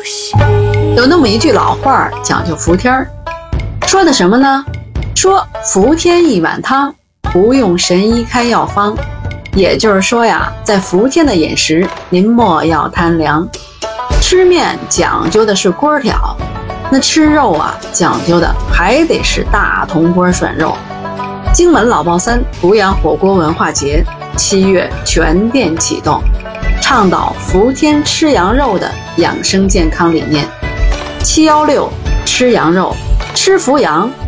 有那么一句老话讲究服天儿，说的什么呢？说服天一碗汤，不用神医开药方。也就是说呀，在服天的饮食，您莫要贪凉。吃面讲究的是锅挑，那吃肉啊，讲究的还得是大铜锅涮肉。荆门老爆三图阳火锅文化节7月全店启动，倡导服天吃羊肉的养生健康理念。716吃羊肉，吃福羊，